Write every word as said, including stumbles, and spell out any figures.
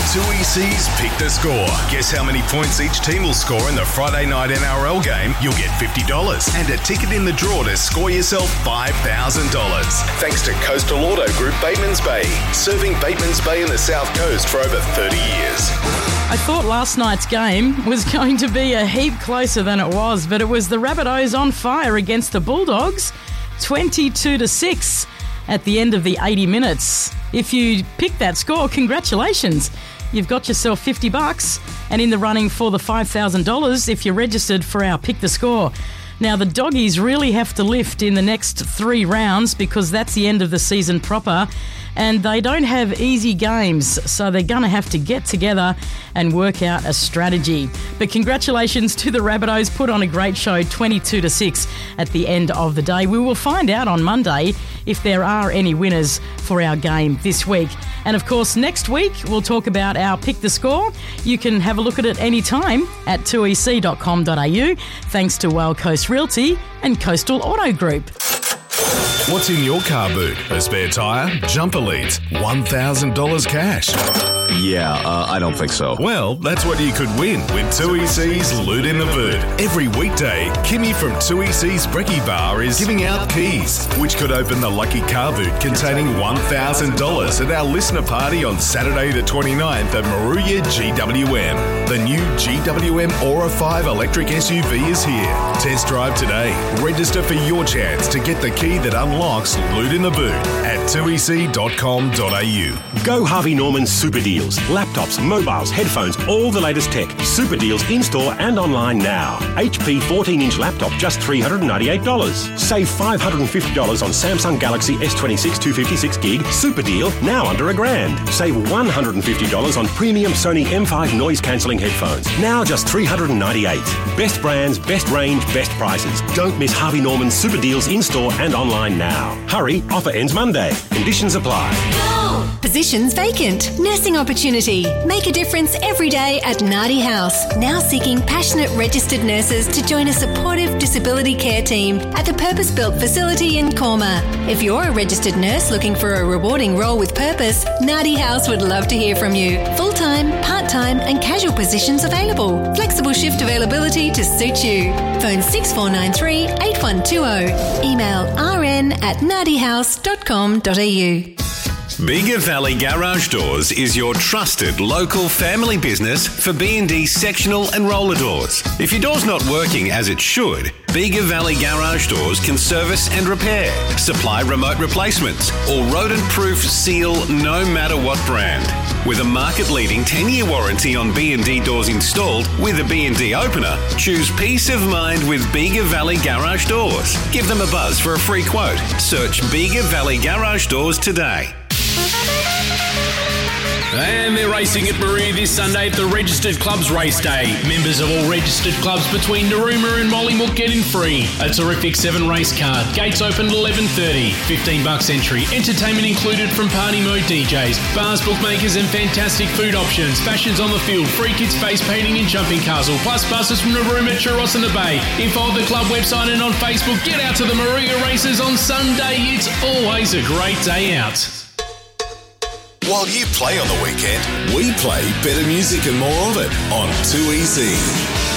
two E C's Pick the Score. Guess how many points each team will score in the Friday night N R L game? You'll get fifty dollars and a ticket in the draw to score yourself five thousand dollars. Thanks to Coastal Auto Group Batemans Bay, serving Batemans Bay in the South Coast for over thirty years. I thought last night's game was going to be a heap closer than it was, but it was the Rabbitohs on fire against the Bulldogs, twenty-two to six at the end of the eighty minutes. If you picked that score, congratulations. You've got yourself fifty bucks and in the running for the five thousand dollars if you're registered for our Pick the Score. Now, the Doggies really have to lift in the next three rounds because that's the end of the season proper, and they don't have easy games, so they're going to have to get together and work out a strategy. But congratulations to the Rabbitohs, put on a great show, twenty-two to six at the end of the day. We will find out on Monday if there are any winners for our game this week. And of course, next week we'll talk about our Pick the Score. You can have a look at it anytime at two e c dot com dot a u, thanks to Wild Coast Realty and Coastal Auto Group. What's in your car boot? A spare tyre? Jumper leads? one thousand dollars cash? Yeah, uh, I don't think so. Well, that's what you could win with two E C's Loot in the Boot. Every weekday, Kimmy from two E C's Brekkie Bar is giving out keys, which could open the lucky car boot containing one thousand dollars at our listener party on Saturday the twenty-ninth at Moruya G W M. The new G W M Aura five electric S U V is here. Test drive today. Register for your chance to get the key that unlocks Loot in the Boot at two e c dot com dot a u. Go Harvey Norman Super Deals. Laptops, mobiles, headphones, all the latest tech. Super deals in-store and online now. H P fourteen inch laptop, just three hundred ninety-eight dollars. Save five hundred fifty dollars on Samsung Galaxy S twenty-six two fifty-six gig. Super deal, now under a grand. Save one hundred fifty dollars on premium Sony M five noise-cancelling headphones. Now just three hundred ninety-eight dollars. Best brands, best range, best prices. Don't miss Harvey Norman Super deals in-store and online now. Hurry, offer ends Monday. Conditions apply. Go! Positions vacant. Nursing opportunity. Make a difference every day at Nardi House. Now seeking passionate registered nurses to join a supportive disability care team at the purpose-built facility in Corma. If you're a registered nurse looking for a rewarding role with purpose, Nardi House would love to hear from you. Full-time, part-time and casual positions available. Flexible shift availability to suit you. Phone six four nine three, eight one two zero. Email rn at nardi house dot com dot a u. Bega Valley Garage Doors is your trusted local family business for B and D sectional and roller doors. If your door's not working as it should, Bega Valley Garage Doors can service and repair, supply remote replacements, or rodent-proof seal no matter what brand. With a market-leading ten-year warranty on B and D doors installed with a B and D opener, choose peace of mind with Bega Valley Garage Doors. Give them a buzz for a free quote. Search Bega Valley Garage Doors today. And they're racing at Moruya this Sunday at the Registered Clubs Race Day. Members of all registered clubs between Narooma and Mollymook get in free. A terrific seven race card. Gates open at eleven thirty. fifteen bucks entry. Entertainment included from Party Mode D Js, bars, bookmakers and fantastic food options. Fashions on the field. Free kids face painting and jumping castle. Plus buses from Narooma, Churros and the Bay. Info at the club website and on Facebook. Get out to the Moruya races on Sunday. It's always a great day out. While you play on the weekend, we play better music and more of it on two E C.